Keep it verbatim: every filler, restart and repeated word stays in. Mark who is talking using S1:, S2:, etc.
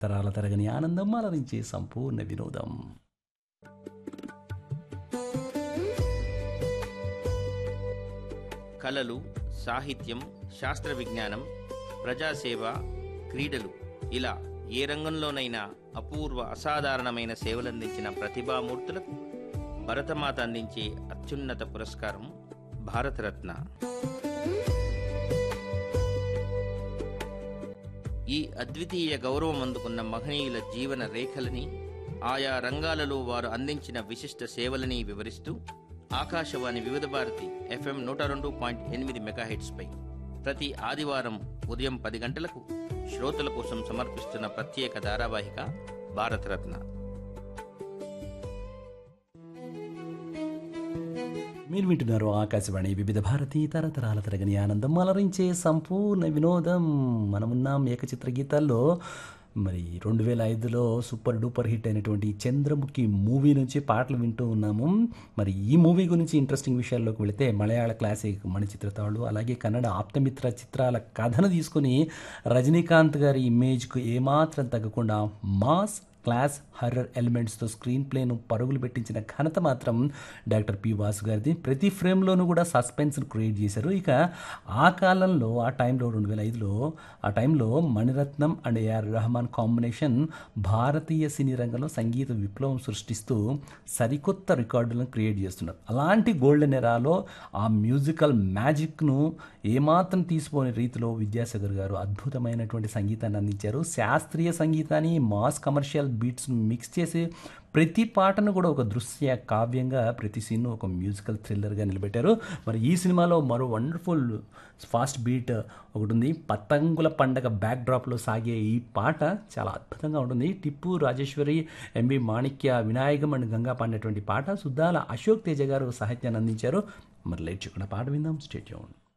S1: తరాల తరగని ఆనందం అలరించే సంపూర్ణ వినోదం.
S2: కళలు, సాహిత్యం, శాస్త్ర విజ్ఞానం, ప్రజాసేవ, క్రీడలు ఇలా ఏ రంగంలోనైనా అపూర్వ అసాధారణమైన సేవలందించిన ప్రతిభామూర్తులకు భరతమాత అందించే అత్యున్నత పురస్కారం భారతరత్న. ఈ అద్వితీయ గౌరవం అందుకున్న మహనీయుల జీవన రేఖలని, ఆయా రంగాలలో వారు అందించిన విశిష్ట సేవలని వివరిస్తూ ఆకాశవాణి వివిధ భారతి ఎఫ్ఎం నూట రెండు పాయింట్ ఎనిమిది మెగాహెట్స్పై ప్రతి ఆదివారం ఉదయం పది గంటలకు శ్రోతల కోసం సమర్పిస్తున్న ప్రత్యేక ధారావాహిక భారతరత్న.
S1: మీరు వింటున్నారు ఆకాశవాణి వివిధ భారతి తరతరాల తరగని ఆనందం అలరించే సంపూర్ణ వినోదం. మనమున్నాం ఏకచిత్ర గీతాల్లో. మరి రెండు వేల ఐదులో సూపర్ డూపర్ హిట్ అయినటువంటి చంద్రముఖి మూవీ నుంచి పాటలు వింటూ ఉన్నాము. మరి ఈ మూవీ గురించి ఇంట్రెస్టింగ్ విషయాల్లోకి వెళితే మలయాళ క్లాసిక్ మణిచిత్రతాళ్ళు, అలాగే కన్నడ ఆప్తమిత్ర చిత్రాల కథను తీసుకుని రజనీకాంత్ గారి ఇమేజ్కు ఏమాత్రం తగ్గకుండా mass class horror ఎలిమెంట్స్తో screen plain పరుగులు పెట్టించిన ఘనత మాత్రం డాక్టర్ పి వాసు గారిది. ప్రతి ఫ్రేమ్లోనూ కూడా సస్పెన్స్ను క్రియేట్ చేశారు. ఇక ఆ కాలంలో, ఆ టైంలో రెండు వేల ఐదులో ఆ టైంలో Mani Ratnam and AR Rahman combination భారతీయ సినీ రంగంలో సంగీత విప్లవం సృష్టిస్తూ సరికొత్త రికార్డులను క్రియేట్ చేస్తున్నారు. అలాంటి గోల్డెన్ ఎరాలో ఆ మ్యూజికల్ మ్యాజిక్ను ఏమాత్రం తీసిపోని రీతిలో విద్యాసాగర్ గారు అద్భుతమైనటువంటి సంగీతాన్ని అందించారు. శాస్త్రీయ సంగీతాన్ని మాస్ కమర్షియల్ బీట్స్ మిక్స్ చేసి ప్రతి పాటను కూడా ఒక దృశ్య కావ్యంగా, ప్రతి సీన్ను ఒక మ్యూజికల్ థ్రిల్లర్గా నిలబెట్టారు. మరి ఈ సినిమాలో మరో వండర్ఫుల్ ఫాస్ట్ బీట్ ఒకటి ఉంది. పతంగుల పండగ బ్యాక్ డ్రాప్లో సాగే ఈ పాట చాలా అద్భుతంగా ఉంటుంది. Tipu Rajeshwari, MB Manikya, Vinayakam and Ganga పాడినటువంటి పాట. సుద్దాల అశోక్ తేజ గారు సాహిత్యాన్ని అందించారు. మరి లేట్ చేయకుండా పాట విందాం. Stay tuned.